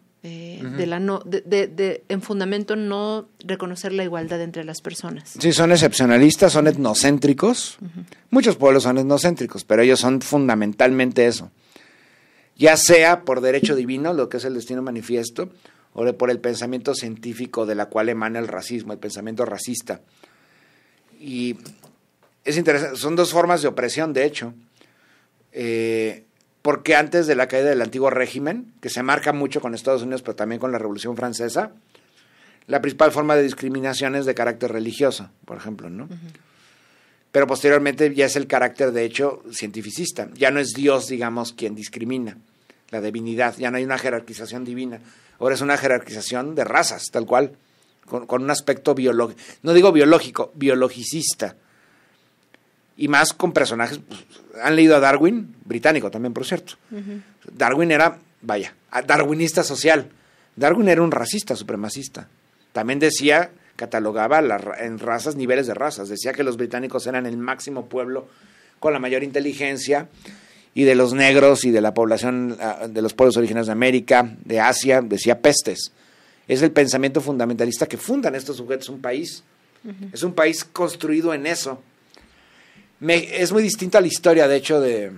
en fundamento no reconocer la igualdad entre las personas. Sí, son excepcionalistas, son etnocéntricos. Muchos pueblos son etnocéntricos, pero ellos son fundamentalmente eso. Ya sea por derecho divino, lo que es el destino manifiesto, o por el pensamiento científico de la cual emana el racismo, el pensamiento racista. Y es interesante, son dos formas de opresión, de hecho. Porque antes de la caída del antiguo régimen, que se marca mucho con Estados Unidos, pero también con la Revolución Francesa, la principal forma de discriminación es de carácter religioso, por ejemplo, ¿no? Pero posteriormente ya es el carácter, de hecho, cientificista. Ya no es Dios, digamos, quien discrimina, la divinidad, ya no hay una jerarquización divina. Ahora es una jerarquización de razas, tal cual, con un aspecto biológico, no digo biológico, biologicista. Y más con personajes, pues, han leído a Darwin, británico también, por cierto. Darwin era, darwinista social. Darwin era un racista, supremacista. También decía, catalogaba en razas, niveles de razas. Decía que los británicos eran el máximo pueblo con la mayor inteligencia, y de los negros y de la población, de los pueblos originarios de América, de Asia, decía pestes. Es el pensamiento fundamentalista que fundan estos sujetos un país. Es un país construido en eso. Es muy distinta la historia, de hecho, de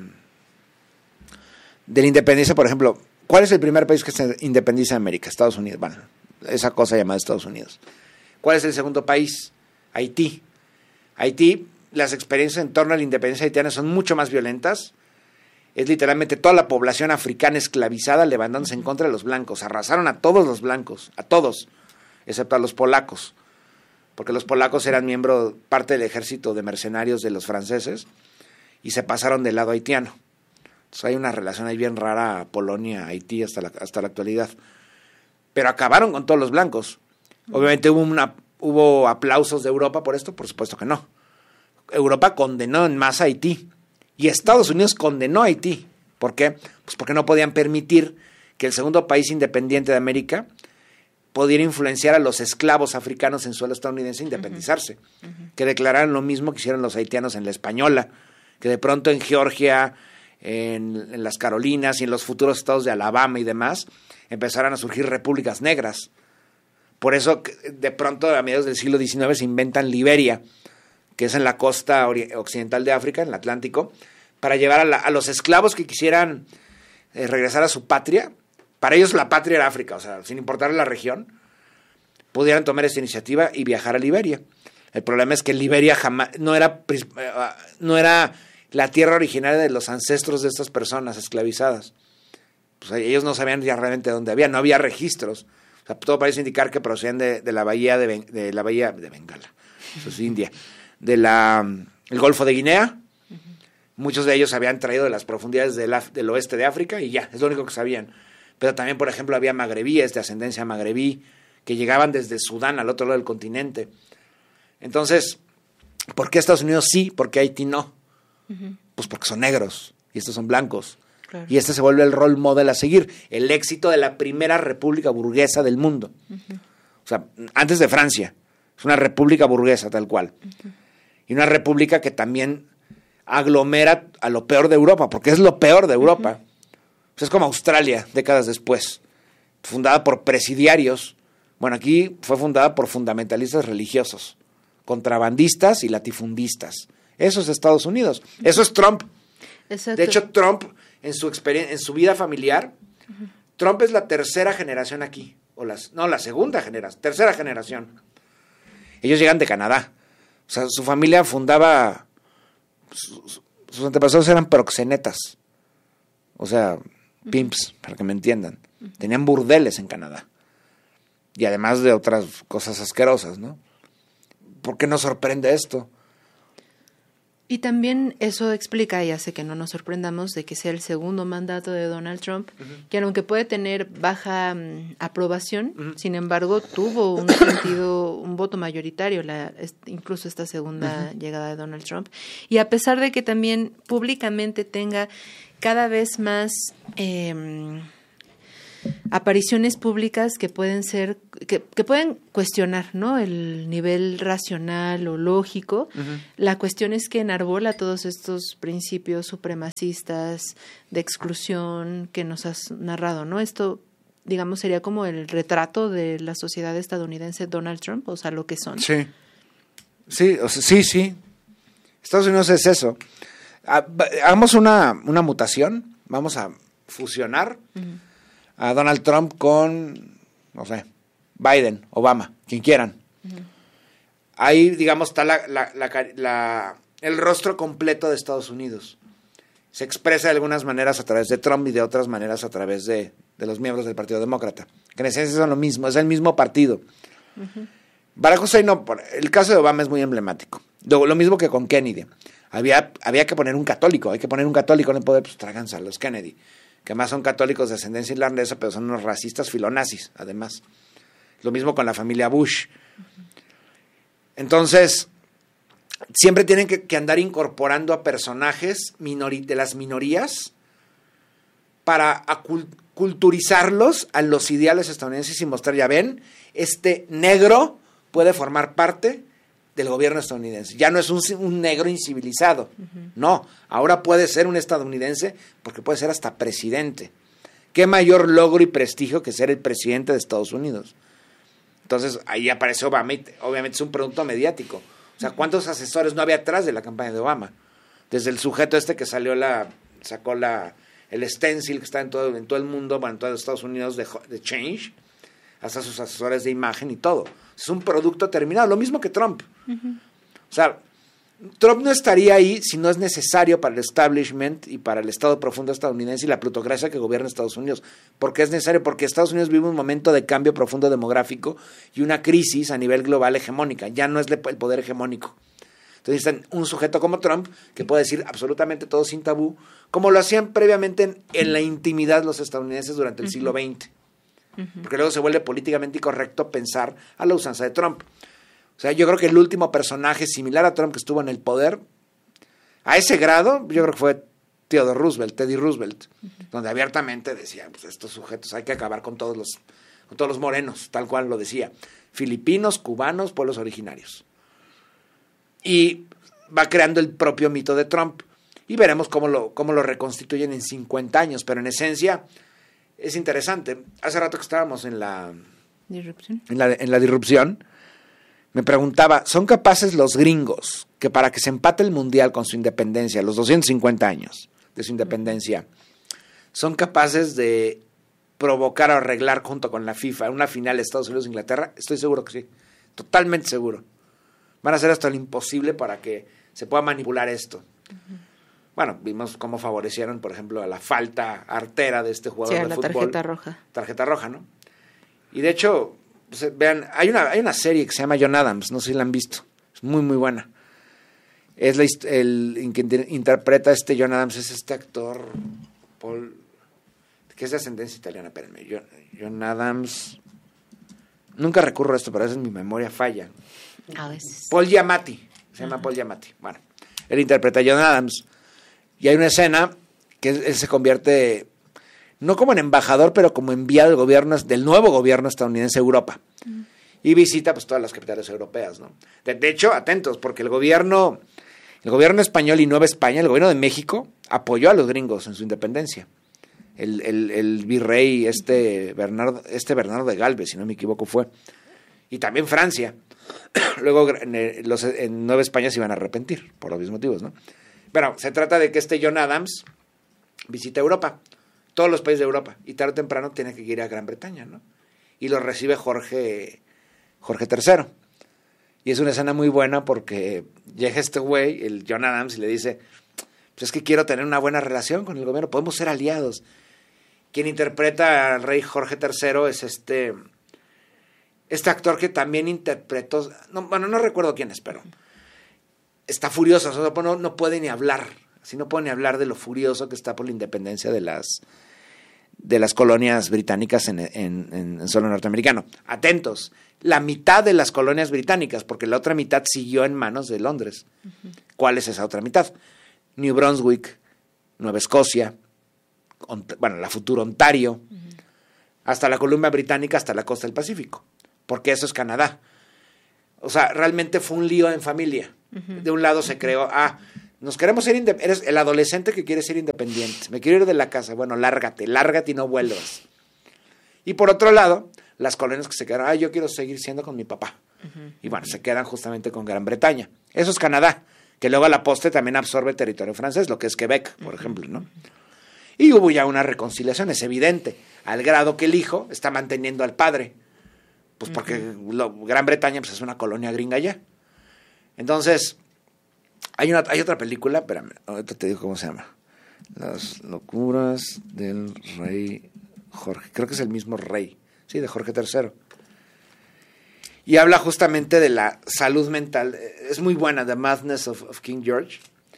la independencia. Por ejemplo, ¿cuál es el primer país que se independiza de América? Estados Unidos. Bueno, esa cosa llamada Estados Unidos. ¿Cuál es el segundo país? Haití. Haití, las experiencias en torno a la independencia haitiana son mucho más violentas. Es literalmente toda la población africana esclavizada levantándose en contra de los blancos. Arrasaron a todos los blancos, a todos, excepto a los polacos. Porque los polacos eran parte del ejército de mercenarios de los franceses y se pasaron del lado haitiano. Entonces hay una relación ahí bien rara, Polonia-Haití hasta la actualidad. Pero acabaron con todos los blancos. Obviamente hubo aplausos de Europa por esto, por supuesto que no. Europa condenó en masa a Haití y Estados Unidos condenó a Haití. ¿Por qué? Pues porque no podían permitir que el segundo país independiente de América pudiera influenciar a los esclavos africanos en suelo estadounidense a independizarse, que declararan lo mismo que hicieron los haitianos en la Española, que de pronto en Georgia, en las Carolinas y en los futuros estados de Alabama y demás, empezaran a surgir repúblicas negras. Por eso, de pronto, a mediados del siglo XIX se inventan Liberia, que es en la costa occidental de África, en el Atlántico, para llevar a los esclavos que quisieran regresar a su patria. Para ellos la patria era África, o sea, sin importar la región, pudieran tomar esta iniciativa y viajar a Liberia. El problema es que Liberia jamás no era la tierra originaria de los ancestros de estas personas esclavizadas. Pues ellos no sabían ya realmente dónde no había registros. O sea, todo parece indicar que procedían de la bahía de la bahía de Bengala, eso es India, el Golfo de Guinea. Muchos de ellos se habían traído de las profundidades del oeste de África y ya, es lo único que sabían. Pero también, por ejemplo, había magrebíes de ascendencia magrebí que llegaban desde Sudán al otro lado del continente. Entonces, ¿por qué Estados Unidos sí? ¿Por qué Haití no? Pues porque son negros y estos son blancos. Claro. Y este se vuelve el role model a seguir, el éxito de la primera república burguesa del mundo. O sea, antes de Francia, es una república burguesa tal cual. Y una república que también aglomera a lo peor de Europa, porque es lo peor de Europa. O sea, es como Australia, décadas después, fundada por presidiarios. Bueno, aquí fue fundada por fundamentalistas religiosos, contrabandistas y latifundistas. Eso es Estados Unidos. Eso es Trump. Exacto. De hecho, Trump, en su vida familiar, Trump es la tercera generación aquí. La segunda generación, tercera generación. Ellos llegan de Canadá. O sea, su familia fundaba, sus antepasados eran proxenetas. O sea, pimps, para que me entiendan. Tenían burdeles en Canadá. Y además de otras cosas asquerosas, ¿no? ¿Por qué nos sorprende esto? Y también eso explica, y hace que no nos sorprendamos de que sea el segundo mandato de Donald Trump, que aunque puede tener baja aprobación, sin embargo tuvo un voto mayoritario, incluso esta segunda llegada de Donald Trump. Y a pesar de que también públicamente tenga cada vez más apariciones públicas que pueden ser, que pueden cuestionar, ¿no?, el nivel racional o lógico. La cuestión es que enarbola todos estos principios supremacistas de exclusión que nos has narrado, ¿no? Esto, digamos, sería como el retrato de la sociedad estadounidense Donald Trump, o sea, lo que son. Sí. Sí, o sea, sí. Estados Unidos es eso. Hagamos una mutación, vamos a fusionar a Donald Trump con, no sé, Biden, Obama, quien quieran. Ahí, digamos, está el rostro completo de Estados Unidos. Se expresa de algunas maneras a través de Trump y de otras maneras a través de los miembros del Partido Demócrata, que en esencia son lo mismo, es el mismo partido. Barack Hussein, no, el caso de Obama es muy emblemático. Lo mismo que con Kennedy. Había que poner un católico, hay que poner un católico en el poder, pues tráganse a los Kennedy, que más son católicos de ascendencia irlandesa, pero son unos racistas filonazis, además. Lo mismo con la familia Bush. Entonces, siempre tienen que andar incorporando a personajes de las minorías para culturizarlos a los ideales estadounidenses y mostrar, ya ven, este negro puede formar parte del gobierno estadounidense. Ya no es un negro incivilizado. No, ahora puede ser un estadounidense porque puede ser hasta presidente. ¿Qué mayor logro y prestigio que ser el presidente de Estados Unidos? Entonces, ahí aparece Obama y obviamente es un producto mediático. O sea, ¿cuántos asesores no había atrás de la campaña de Obama? Desde el sujeto que sacó el stencil que está en todo el mundo, bueno, en todos los Estados Unidos de Change, hasta sus asesores de imagen y todo. Es un producto terminado, lo mismo que Trump. O sea, Trump no estaría ahí si no es necesario para el establishment y para el Estado profundo estadounidense y la plutocracia que gobierna Estados Unidos. ¿Por qué es necesario? Porque Estados Unidos vive un momento de cambio profundo demográfico y una crisis a nivel global hegemónica. Ya no es el poder hegemónico. Entonces necesitan un sujeto como Trump que puede decir absolutamente todo sin tabú, como lo hacían previamente en la intimidad los estadounidenses durante el siglo XX. Porque luego se vuelve políticamente incorrecto pensar a la usanza de Trump. O sea, yo creo que el último personaje similar a Trump que estuvo en el poder, a ese grado, yo creo que fue Teddy Roosevelt, donde abiertamente decía, pues estos sujetos hay que acabar con todos los morenos, tal cual lo decía, filipinos, cubanos, pueblos originarios. Y va creando el propio mito de Trump, y veremos cómo lo reconstituyen en 50 años, pero en esencia es interesante. Hace rato que estábamos en la disrupción, me preguntaba, ¿son capaces los gringos que para que se empate el mundial con su independencia, los 250 años de su independencia, son capaces de provocar o arreglar junto con la FIFA una final de Estados Unidos-Inglaterra? Estoy seguro que sí, totalmente seguro. Van a hacer hasta lo imposible para que se pueda manipular esto. Bueno, vimos cómo favorecieron, por ejemplo, a la falta artera de este jugador de fútbol. Tarjeta roja. Tarjeta roja, ¿no? Y de hecho, pues, vean, hay una serie que se llama John Adams, no sé si la han visto, es muy, muy buena. Es el que interpreta a John Adams, es este actor, Paul, que es de ascendencia italiana, espérenme, John Adams, nunca recurro a esto, pero a veces mi memoria falla. A veces. Paul Giamatti, se llama Paul Giamatti. Bueno, él interpreta a John Adams. Y hay una escena que él se convierte, no como en embajador, pero como enviado del nuevo gobierno estadounidense a Europa. Y visita pues todas las capitales europeas, ¿no? De hecho, atentos, porque el gobierno español y Nueva España, el gobierno de México, apoyó a los gringos en su independencia. El virrey Bernardo de Galvez, si no me equivoco, fue. Y también Francia. Luego en Nueva España se iban a arrepentir, por los mismos motivos, ¿no? Bueno, se trata de que John Adams visita Europa, todos los países de Europa, y tarde o temprano tiene que ir a Gran Bretaña, ¿no? Y lo recibe Jorge III. Y es una escena muy buena porque llega este güey, el John Adams, y le dice, pues es que quiero tener una buena relación con el gobierno, podemos ser aliados. Quien interpreta al rey Jorge III es este actor que también interpretó, no recuerdo quién es, pero está furiosa, o sea, no puede ni hablar, así no puede ni hablar de lo furioso que está por la independencia de las colonias británicas en suelo norteamericano. Atentos, la mitad de las colonias británicas, porque la otra mitad siguió en manos de Londres. Uh-huh. ¿Cuál es esa otra mitad? New Brunswick, Nueva Escocia, la futura Ontario, uh-huh, hasta la Columbia Británica, hasta la costa del Pacífico, porque eso es Canadá. O sea, realmente fue un lío en familia. Uh-huh. De un lado se creó, nos queremos ser independientes, eres el adolescente que quiere ser independiente, me quiero ir de la casa, bueno, lárgate y no vuelvas. Y por otro lado, las colonias que se quedaron, yo quiero seguir siendo con mi papá. Uh-huh. Y bueno, se quedan justamente con Gran Bretaña. Eso es Canadá, que luego a la postre también absorbe el territorio francés, lo que es Quebec, por ejemplo, ¿no? Y hubo ya una reconciliación, es evidente, al grado que el hijo está manteniendo al padre, pues porque Gran Bretaña pues, es una colonia gringa ya. Entonces, hay otra película, espérame, ahorita te digo cómo se llama. Las locuras del rey Jorge, creo que es el mismo rey, sí, de Jorge III. Y habla justamente de la salud mental, es muy buena, The Madness of King George.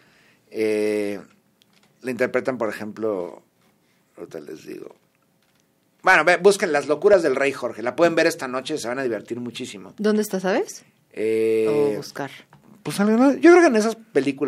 La interpretan, por ejemplo, ahorita les digo. Bueno, busquen Las locuras del rey Jorge, la pueden ver esta noche, se van a divertir muchísimo. ¿Dónde está, sabes? O buscar. Pues yo creo que en esas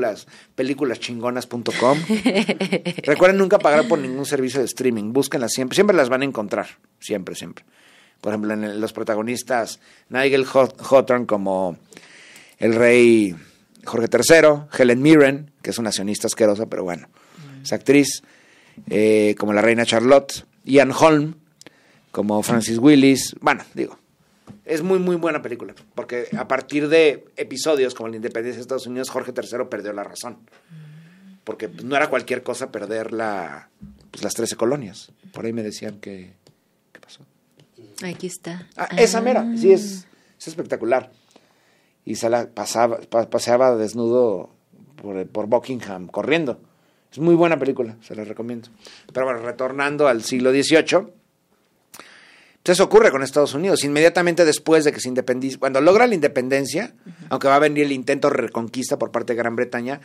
películaschingonas.com. Recuerden nunca pagar por ningún servicio de streaming, búsquenlas siempre las van a encontrar, siempre. Por ejemplo, en los protagonistas, Nigel Hawthorne como el rey Jorge III, Helen Mirren, que es una sionista asquerosa, pero bueno, es actriz, como la reina Charlotte, Ian Holm como Francis Willis, bueno, digo, es muy, muy buena película, porque a partir de episodios como la independencia de Estados Unidos, Jorge III perdió la razón, porque no era cualquier cosa perder las 13 colonias. Por ahí me decían ¿qué pasó? Aquí está. Esa mera, sí, es espectacular. Y paseaba desnudo por Buckingham, corriendo. Es muy buena película, se la recomiendo. Pero bueno, retornando al siglo XVIII, pues eso ocurre con Estados Unidos. Inmediatamente después de que se independiza, cuando logra la independencia, uh-huh, aunque va a venir el intento de reconquista por parte de Gran Bretaña,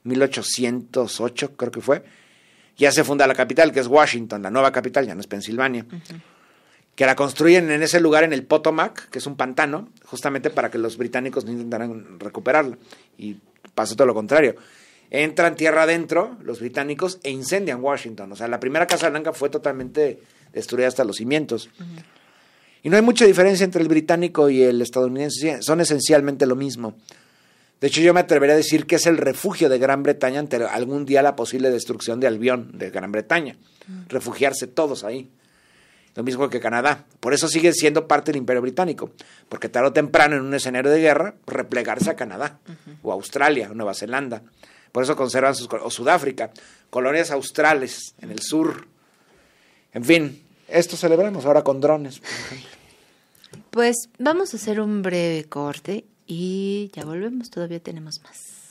1808 creo que fue, ya se funda la capital, que es Washington, la nueva capital, ya no es Pensilvania, uh-huh, que la construyen en ese lugar, en el Potomac, que es un pantano, justamente para que los británicos no intentaran recuperarla. Y pasó todo lo contrario. Entran tierra adentro los británicos e incendian Washington. O sea, la primera Casa Blanca fue totalmente destruida hasta los cimientos. Uh-huh. Y no hay mucha diferencia entre el británico y el estadounidense. Son esencialmente lo mismo. De hecho, yo me atrevería a decir que es el refugio de Gran Bretaña ante algún día la posible destrucción de Albión, de Gran Bretaña. Uh-huh. Refugiarse todos ahí. Lo mismo que Canadá. Por eso sigue siendo parte del Imperio Británico. Porque tarde o temprano, en un escenario de guerra, replegarse a Canadá, uh-huh, o Australia, o Nueva Zelanda. Por eso conservan o Sudáfrica, colonias australes en el sur. En fin, esto celebramos ahora con drones, por ejemplo. Pues vamos a hacer un breve corte y ya volvemos, todavía tenemos más.